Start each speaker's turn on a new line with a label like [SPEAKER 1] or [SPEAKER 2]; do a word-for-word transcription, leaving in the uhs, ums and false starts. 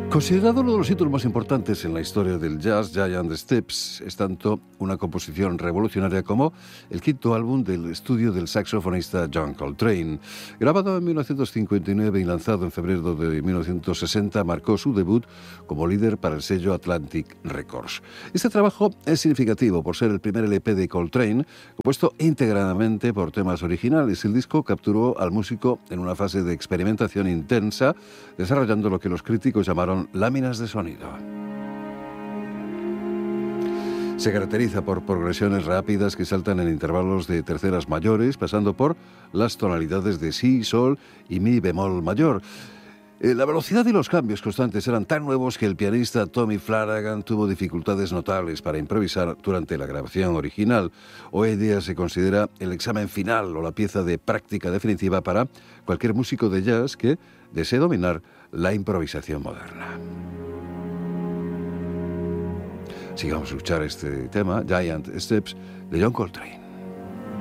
[SPEAKER 1] Considerado uno de los hitos más importantes en la historia del jazz, Giant Steps es tanto una composición revolucionaria como el quinto álbum del estudio del saxofonista John Coltrane. Grabado en mil novecientos cincuenta y nueve y lanzado en febrero de mil novecientos sesenta, marcó su debut como líder para el sello Atlantic Records. Este trabajo es significativo por ser el primer L P de Coltrane, compuesto íntegramente por temas originales. El disco capturó al músico en una fase de experimentación intensa, desarrollando lo que los críticos llamaron láminas de sonido. Se caracteriza por progresiones rápidas que saltan en intervalos de terceras mayores, pasando por las tonalidades de si, sol y mi bemol mayor. La velocidad y los cambios constantes eran tan nuevos que el pianista Tommy Flanagan tuvo dificultades notables para improvisar durante la grabación original. Hoy en día se considera el examen final o la pieza de práctica definitiva para cualquier músico de jazz que desee dominar la improvisación moderna. Sigamos a escuchar este tema, Giant Steps, de John Coltrane.